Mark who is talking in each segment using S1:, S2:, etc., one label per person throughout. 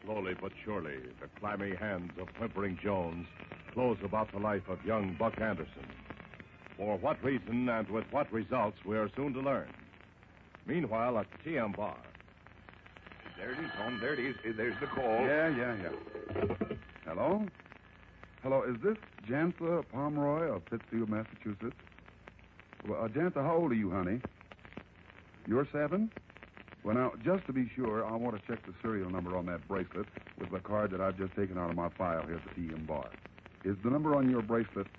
S1: Slowly but surely, the clammy hands of Whimpering Jones close about the life of young Buck Anderson. For what reason and with what results, we are soon to learn. Meanwhile, at TM Bar.
S2: There it is, Tom. There it is. There's the call.
S3: Yeah. Hello? Hello, is this Jantha Pomeroy of Pittsfield, Massachusetts? Well, Jantha, how old are you, honey? You're 7? Well, now, just to be sure, I want to check the serial number on that bracelet with the card that I've just taken out of my file here at the TM Bar. Is the number on your bracelet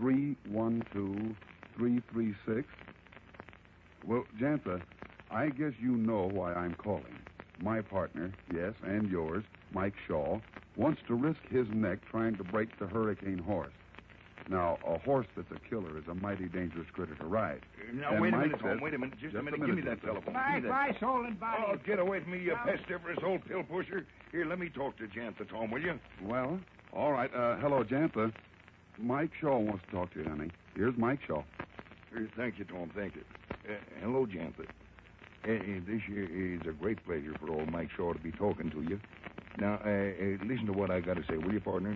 S3: 312336? Well, Jantha, I guess you know why I'm calling. My partner, yes, and yours, Mike Shaw, wants to risk his neck trying to break the Hurricane Horse. Now, a horse that's a killer is a mighty dangerous critter to ride.
S2: Now, wait a minute, Tom. Wait a minute. Just a minute. Give me that telephone.
S4: Bye, soul and body.
S2: Oh, get away from me, you pestiferous old pill pusher. Here, let me talk to Jantha, Tom, will you?
S3: Well, all right. Hello, Jantha. Mike Shaw wants to talk to you, honey. Here's Mike Shaw.
S2: Thank you, Tom. Thank you. Hello, Jantha. This year is a great pleasure for old Mike Shaw to be talking to you. Now, listen to what I got to say, will you, partner?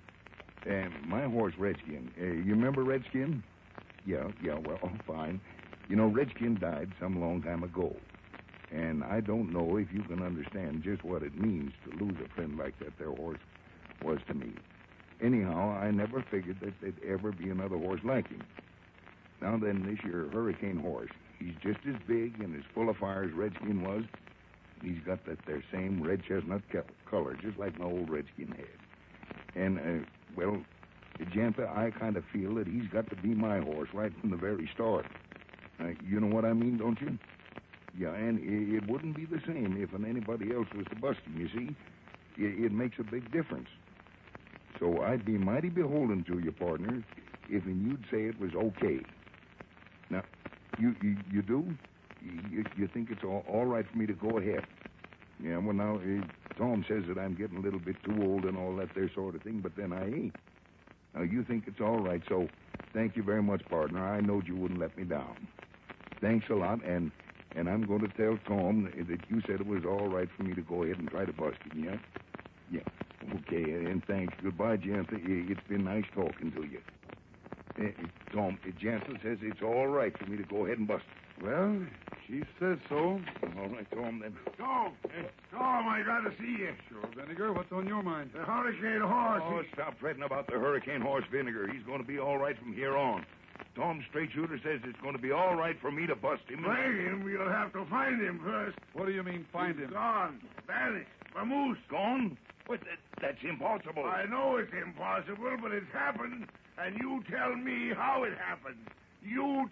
S2: My horse, Redskin. You remember Redskin? Yeah, well, fine. You know, Redskin died some long time ago. And I don't know if you can understand just what it means to lose a friend like that their horse was to me. Anyhow, I never figured that there'd ever be another horse like him. Now then, this year Hurricane Horse, he's just as big and as full of fire as Redskin was. He's got that there same red chestnut color, just like my old Redskin had. And, well, Jantha, I kind of feel that he's got to be my horse right from the very start. You know what I mean, don't you? Yeah, and it wouldn't be the same if anybody else was to bust him, you see. It makes a big difference. So I'd be mighty beholden to you, partner, if you'd say it was okay. Now, you do? You think it's all right for me to go ahead? Yeah, well, now, Tom says that I'm getting a little bit too old and all that there sort of thing, but then I ain't. Now, you think it's all right, so thank you very much, partner. I knowed you wouldn't let me down. Thanks a lot, and I'm going to tell Tom that you said it was all right for me to go ahead and try to bust him, yeah? Yeah. Okay, and thanks. Goodbye, Jantha. It's been nice talking to you. Tom, Jantha says it's all right for me to go ahead and bust him.
S3: Well, she says so.
S2: All right, Tom, then.
S4: Tom, I got to see you.
S3: Sure, Vinegar. What's on your mind?
S4: The Hurricane Horse.
S2: Oh, stop fretting about the Hurricane Horse, Vinegar. He's going to be all right from here on. Tom Straight Shooter says it's going to be all right for me to bust him.
S4: Find him? We'll have to find him first.
S3: What do you mean, find him?
S4: Gone. Vanished. Vamoose.
S2: Gone? But that's impossible.
S4: I know it's impossible, but it's happened. And you tell me how it happened. You